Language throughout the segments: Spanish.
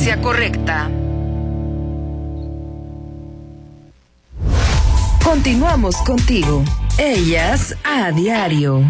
distancia correcta. Continuamos contigo. Ellas a diario.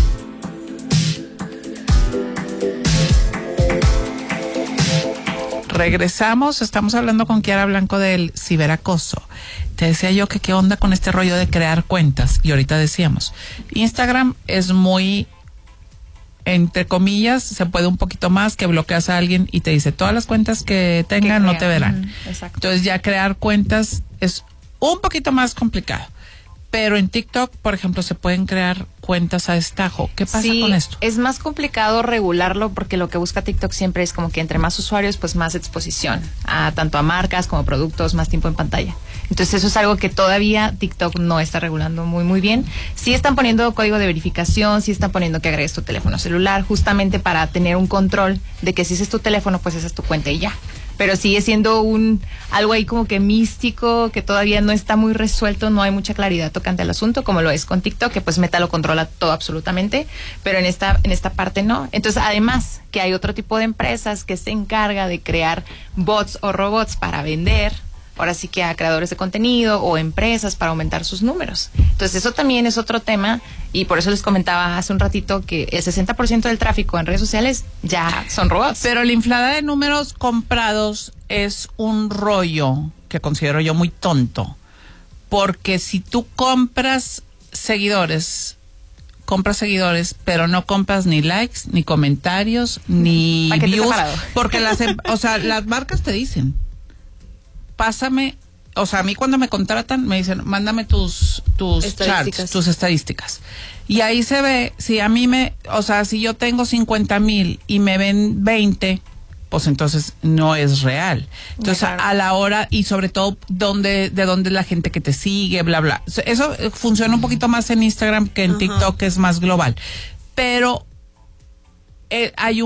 Regresamos, estamos hablando con Kiara Blanco del ciberacoso. Te decía yo que qué onda con este rollo de crear cuentas, y ahorita decíamos, Instagram es muy, entre comillas, se puede un poquito más, que bloqueas a alguien y te dice todas las cuentas que tengan no te verán. Exacto. Entonces ya crear cuentas es un poquito más complicado. Pero en TikTok, por ejemplo, se pueden crear cuentas a destajo. ¿Qué pasa con esto? Es más complicado regularlo porque lo que busca TikTok siempre es como que entre más usuarios, pues más exposición, tanto a marcas como productos, más tiempo en pantalla. Entonces eso es algo que todavía TikTok no está regulando muy bien. Sí están poniendo código de verificación, sí están poniendo que agregues tu teléfono celular, justamente para tener un control de que si ese es tu teléfono, pues esa es tu cuenta y ya. Pero sigue siendo algo ahí como que místico, que todavía no está muy resuelto, no hay mucha claridad tocante al asunto, como lo es con TikTok, que pues Meta lo controla todo absolutamente, pero en esta parte no. Entonces, además, que hay otro tipo de empresas que se encarga de crear bots o robots para vender, ahora sí que a creadores de contenido o empresas para aumentar sus números. Entonces, eso también es otro tema, y por eso les comentaba hace un ratito que el 60% del tráfico en redes sociales ya son robots. Pero la inflada de números comprados es un rollo que considero yo muy tonto, porque si tú compras seguidores, pero no compras ni likes, ni comentarios, ni views, porque las marcas te dicen, pásame, o sea, a mí cuando me contratan me dicen, mándame tus charts, tus estadísticas. Y ahí se ve, si a mí si yo tengo 50,000 y me ven 20, pues entonces no es real. Entonces, claro, a la hora, y sobre todo, de dónde es la gente que te sigue, bla, bla. Eso funciona un poquito más en Instagram que en TikTok, que es más global. Pero hay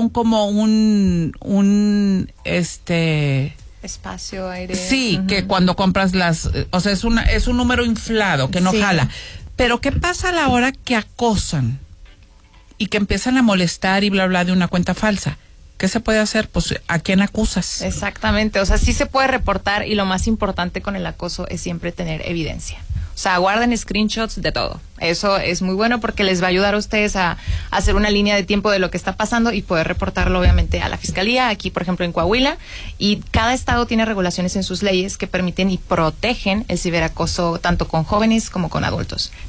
espacio, aire. Sí, que cuando compras es un número inflado que no jala. Pero ¿qué pasa a la hora que acosan y que empiezan a molestar y bla, bla de una cuenta falsa? ¿Qué se puede hacer? Pues, ¿a quién acusas? Exactamente, o sea, sí se puede reportar, y lo más importante con el acoso es siempre tener evidencia. O sea, guarden screenshots de todo. Eso es muy bueno porque les va a ayudar a ustedes a hacer una línea de tiempo de lo que está pasando y poder reportarlo, obviamente, a la fiscalía, aquí, por ejemplo, en Coahuila. Y cada estado tiene regulaciones en sus leyes que permiten y protegen el ciberacoso tanto con jóvenes como con adultos.